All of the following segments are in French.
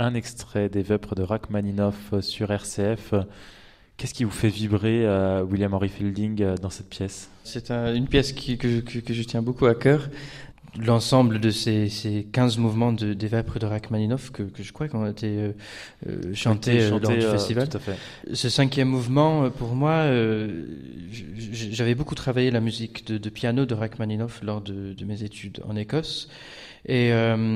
un extrait des Vêpres de Rachmaninoff sur RCF. Qu'est-ce qui vous fait vibrer, William Henry Fielding, dans cette pièce ? C'est une pièce que je tiens beaucoup à cœur. L'ensemble de ces 15 mouvements des Vêpres de Rachmaninoff que je crois qu'on a été chantés lors du festival. Tout à fait. Ce 5e mouvement, pour moi, j'avais beaucoup travaillé la musique de piano de Rachmaninoff lors de mes études en Écosse. Et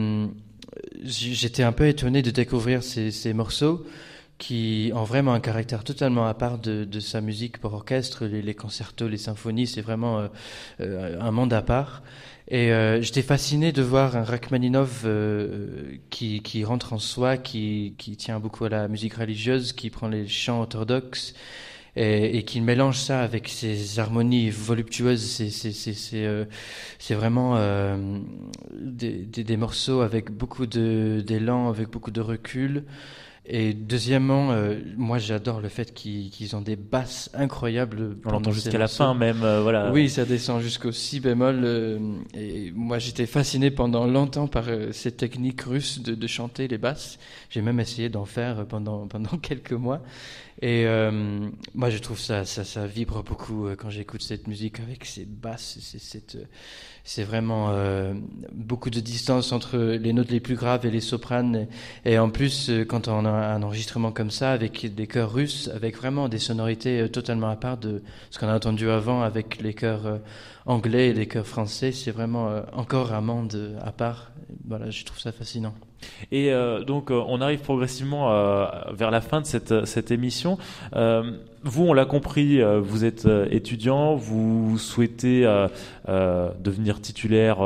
j'étais un peu étonné de découvrir ces morceaux qui ont vraiment un caractère totalement à part de sa musique pour orchestre, les concertos, les symphonies, c'est vraiment un monde à part. Et j'étais fasciné de voir un Rachmaninoff qui rentre en soi, qui tient beaucoup à la musique religieuse, qui prend les chants orthodoxes et qui mélange ça avec ses harmonies voluptueuses. C'est vraiment des morceaux avec beaucoup d'élan, avec beaucoup de recul. Et deuxièmement, moi j'adore le fait qu'ils ont des basses incroyables. On l'entend jusqu'à la fin même, voilà. Oui, ça descend jusqu'au si bémol. Et moi j'étais fasciné pendant longtemps par cette technique russe de chanter les basses. J'ai même essayé d'en faire pendant quelques mois. Et moi je trouve ça vibre beaucoup quand j'écoute cette musique avec ces basses. C'est vraiment beaucoup de distance entre les notes les plus graves et les sopranes. Et en plus, quand on a un enregistrement comme ça, avec des chœurs russes, avec vraiment des sonorités totalement à part de ce qu'on a entendu avant avec les chœurs anglais et les chœurs français, c'est vraiment encore un monde à part. Voilà, je trouve ça fascinant. Et donc, on arrive progressivement vers la fin de cette émission. Vous, on l'a compris, vous êtes étudiant, vous souhaitez devenir titulaire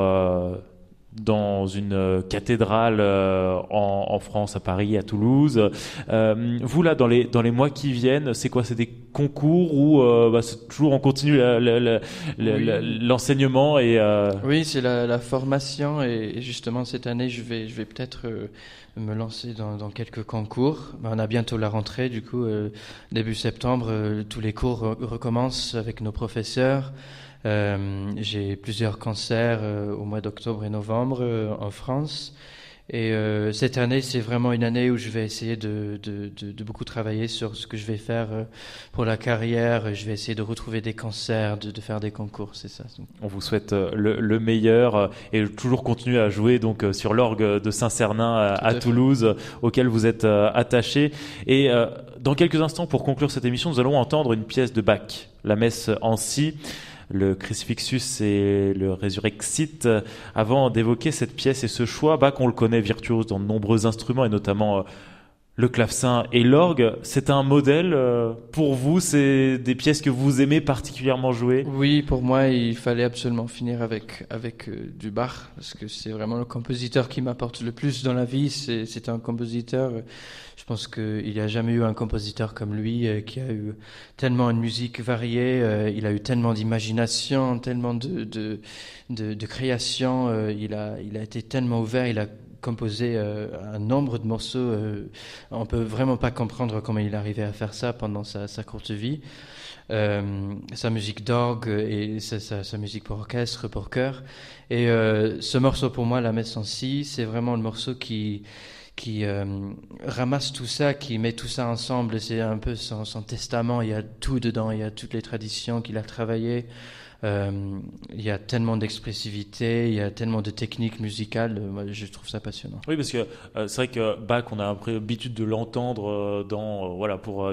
dans une cathédrale en France, à Paris, à Toulouse. Vous, là, dans les mois qui viennent, c'est quoi ? C'est des concours ou c'est toujours on continue l'enseignement et Oui, c'est la formation et justement cette année, je vais peut-être me lancer dans quelques concours. On a bientôt la rentrée, du coup, début septembre, tous les cours recommencent avec nos professeurs. J'ai plusieurs concerts au mois d'octobre et novembre en France. Et cette année, c'est vraiment une année où je vais essayer de beaucoup travailler sur ce que je vais faire pour la carrière. Je vais essayer de retrouver des concerts, de faire des concours, c'est ça. On vous souhaite le meilleur et toujours continuer à jouer donc sur l'orgue de Saint-Cernin à Toulouse, auquel vous êtes attaché. Et dans quelques instants, pour conclure cette émission, nous allons entendre une pièce de Bach, la messe en si. Le Crucifixus et le Resurrexit. Avant d'évoquer cette pièce et ce choix, Bach, on le connaît virtuose dans de nombreux instruments et notamment le clavecin et l'orgue. C'est un modèle pour vous, c'est des pièces que vous aimez particulièrement jouer ? Oui, pour moi, il fallait absolument finir avec du Bach, parce que c'est vraiment le compositeur qui m'apporte le plus dans la vie. C'est un compositeur, je pense qu'il n'y a jamais eu un compositeur comme lui, qui a eu tellement une musique variée, il a eu tellement d'imagination, tellement de création, il a été tellement ouvert, il a composé un nombre de morceaux. On peut vraiment pas comprendre comment il arrivait à faire ça pendant sa courte vie. Sa musique d'orgue et sa musique pour orchestre, pour chœur. Et ce morceau pour moi, la messe en si, c'est vraiment le morceau qui ramasse tout ça, qui met tout ça ensemble. C'est un peu son testament. Il y a tout dedans. Il y a toutes les traditions qu'il a travaillées. Il y a tellement d'expressivité, il y a tellement de techniques musicales. Moi, je trouve ça passionnant. Oui, parce que c'est vrai que Bach, on a l'habitude de l'entendre pour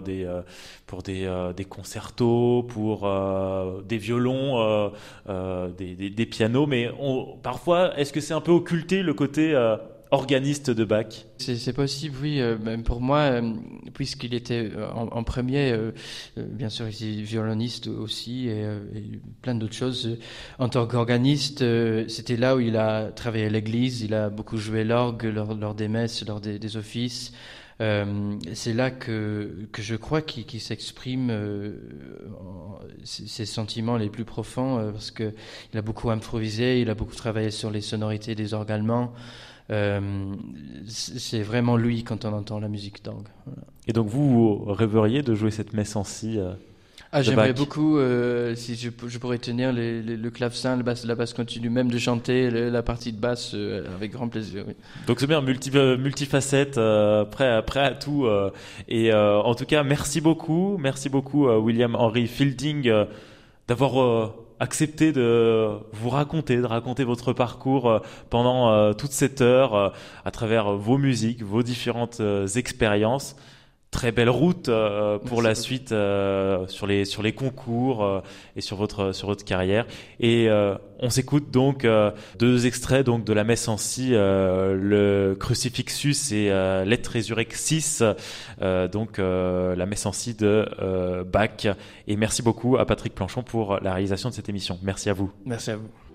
des concertos, pour des violons, des pianos, mais parfois, est-ce que c'est un peu occulté le côté organiste de Bach? C'est possible, oui. Même pour moi, puisqu'il était en premier, bien sûr, il est violoniste aussi et plein d'autres choses. En tant qu'organiste, c'était là où il a travaillé à l'église. Il a beaucoup joué l'orgue lors des messes, lors des offices. C'est là que je crois qu'il s'exprime ses sentiments les plus profonds, parce que il a beaucoup improvisé, il a beaucoup travaillé sur les sonorités des orgues allemands. C'est vraiment lui quand on entend la musique d'orgue. Voilà. Et donc vous rêveriez de jouer cette messe en si J'aimerais Bach. beaucoup, si je pourrais tenir le clavecin, la basse continue, même de chanter la partie de basse avec grand plaisir. Oui. Donc c'est bien, multifacette, prêt à tout. En tout cas, merci beaucoup William Henry Fielding d'avoir accepté de raconter votre parcours pendant toute cette heure à travers vos musiques, vos différentes expériences. Très belle route pour Merci la beaucoup. suite sur les concours et sur votre carrière. Et on s'écoute donc deux extraits donc de la messe en si, le Crucifixus et Let Resurrexis, la messe en si de Bach. Et merci beaucoup à Patrick Planchon pour la réalisation de cette émission. Merci à vous. Merci à vous.